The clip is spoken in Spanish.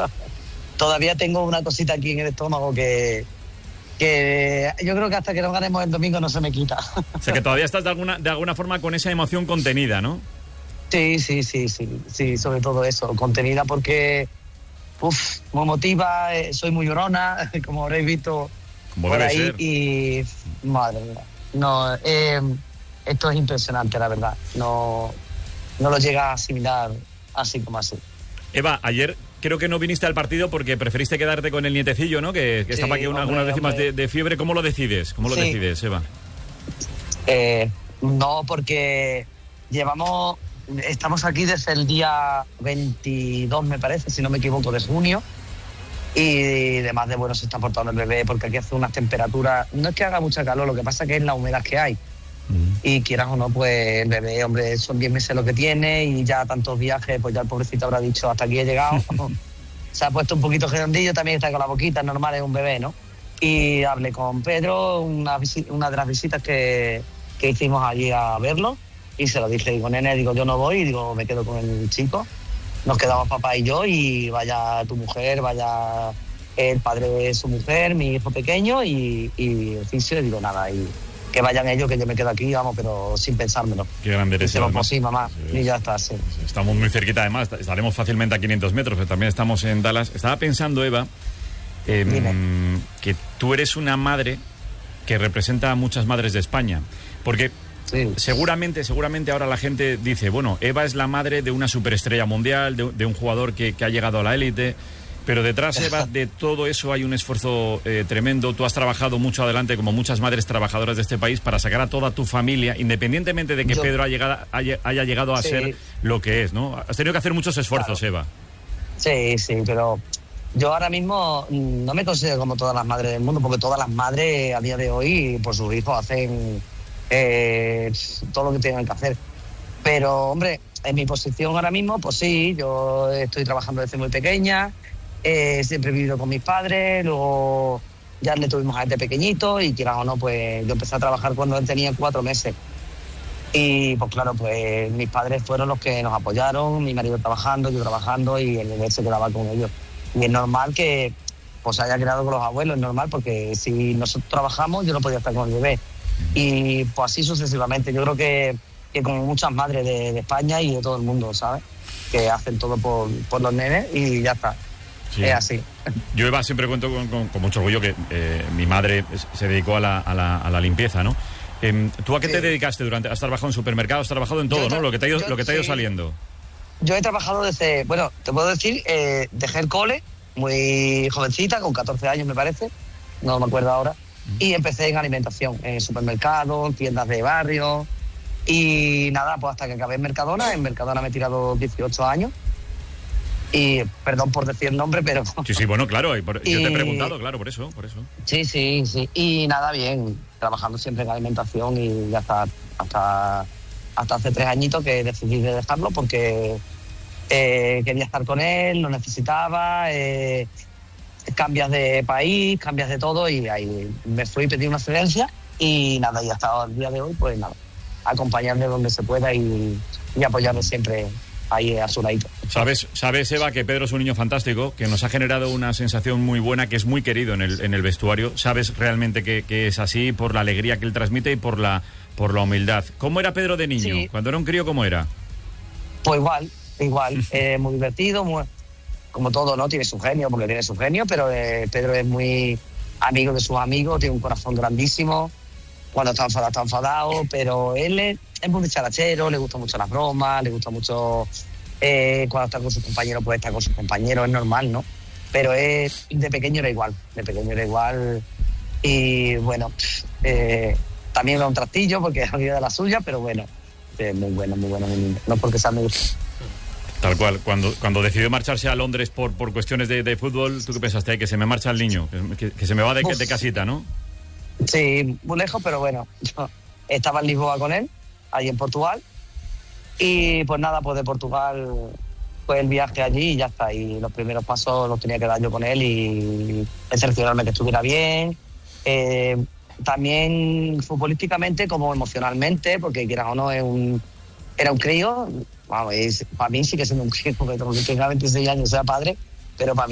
Todavía tengo una cosita aquí en el estómago que yo creo que hasta que no ganemos el domingo no se me quita. O sea, que todavía estás de alguna forma con esa emoción contenida, ¿no? Sí, sobre todo eso, contenida porque me motiva, soy muy llorona, como habréis visto por ahí, ser. Y madre mía, no, esto es impresionante, la verdad, no lo llega a asimilar así como así. Eva, ayer creo que no viniste al partido porque preferiste quedarte con el nietecillo, ¿no? Que sí, estaba aquí algunas décimas de fiebre. ¿Cómo lo decides? ¿Cómo lo decides, Eva? No, porque estamos aquí desde el día 22, me parece, si no me equivoco, de junio. Y además de bueno se está portando el bebé porque aquí hace unas temperaturas, no es que haga mucha calor, lo que pasa que es la humedad que hay. Y quieras o no, pues el bebé, hombre, son 10 meses lo que tiene y ya tantos viajes, pues ya el pobrecito habrá dicho hasta aquí he llegado. Se ha puesto un poquito redondillo, también está con la boquita, normal, es un bebé, ¿no? Y hablé con Pedro, una de las visitas que hicimos allí a verlo, y se lo dije, digo, nene, digo, yo no voy, digo, me quedo con el chico, nos quedamos papá y yo, y vaya tu mujer, vaya el padre de su mujer, mi hijo pequeño, y el fisio, y digo, nada, y que vayan ellos, que yo me quedo aquí, vamos, pero sin pensármelo. Qué grande eres. Pues sí, mamá, sí. Y ya está, sí. Estamos muy cerquita, además, estaremos fácilmente a 500 metros, pero también estamos en Dallas. Estaba pensando, Eva, que tú eres una madre que representa a muchas madres de España, porque sí. Seguramente ahora la gente dice, bueno, Eva es la madre de una superestrella mundial, de un jugador que ha llegado a la élite. Pero detrás, Eva, de todo eso hay un esfuerzo tremendo. Tú has trabajado mucho adelante, como muchas madres trabajadoras de este país, para sacar a toda tu familia, independientemente de que Pedro haya llegado a ser lo que es, ¿no? Has tenido que hacer muchos esfuerzos, claro. Eva. Sí, pero yo ahora mismo no me considero como todas las madres del mundo, porque todas las madres a día de hoy, por sus hijos, hacen todo lo que tienen que hacer. Pero, hombre, en mi posición ahora mismo, pues sí, yo estoy trabajando desde muy pequeña. Siempre he vivido con mis padres, luego ya le tuvimos a este pequeñito y quieras o no, pues yo empecé a trabajar cuando él tenía 4 meses. Y pues claro, pues mis padres fueron los que nos apoyaron, mi marido trabajando, yo trabajando y el bebé se quedaba con ellos. Y es normal que pues haya quedado con los abuelos, es normal porque si nosotros trabajamos yo no podía estar con el bebé. Y pues así sucesivamente. Yo creo que como muchas madres de España y de todo el mundo, ¿sabes? Que hacen todo por los nenes y ya está. Sí. Es así. Yo, Eva, siempre cuento con mucho orgullo que mi madre se dedicó a la limpieza, ¿no? ¿Tú a qué te dedicaste has trabajado en supermercados, has trabajado en todo, ¿no? Lo que te ha ido saliendo. Yo he trabajado desde, bueno, te puedo decir, dejé el cole muy jovencita, con 14 años me parece, no me acuerdo ahora, y empecé en alimentación, en supermercados, tiendas de barrio, y nada, pues hasta que acabé en Mercadona me he tirado 18 años. Y perdón por decir el nombre, pero... Sí, bueno, claro, yo te he preguntado, claro, por eso. Sí. Y nada, bien, trabajando siempre en alimentación y ya hasta hace 3 añitos que decidí de dejarlo porque quería estar con él, lo necesitaba, cambias de país, cambias de todo y ahí me fui y pedí una excedencia y nada, y hasta el día de hoy, pues nada, acompañarle donde se pueda y apoyarle siempre ahí a su ladito. Sabes, Eva, que Pedro es un niño fantástico, que nos ha generado una sensación muy buena, que es muy querido en el vestuario. Sabes realmente que es así por la alegría que él transmite y por la humildad. ¿Cómo era Pedro de niño? Sí. Cuando era un crío, ¿cómo era? Pues igual. Muy divertido, como todo, ¿no? Tiene su genio, pero Pedro es muy amigo de sus amigos, tiene un corazón grandísimo. Cuando está enfadado, pero él es muy dicharachero, le gustan mucho las bromas, le gusta mucho cuando está con sus compañeros, pues está con sus compañeros, es normal, ¿no? Pero de pequeño era igual, y bueno, también era un trastillo porque es amigo de la suya, pero bueno, muy bueno, no porque sea muy... Tal cual, cuando decidió marcharse a Londres por cuestiones de fútbol, ¿tú qué pensaste? Que se me marcha el niño, que se me va de casita, ¿no? Sí, muy lejos, pero bueno, yo estaba en Lisboa con él, allí en Portugal, y pues nada, pues de Portugal fue el viaje allí y ya está, y los primeros pasos los tenía que dar yo con él y excepcionalmente que estuviera bien, también futbolísticamente como emocionalmente, porque quieras o no, era un crío, vamos, para mí sí que siendo un crío, porque tenga 26 años, sea padre, pero para mí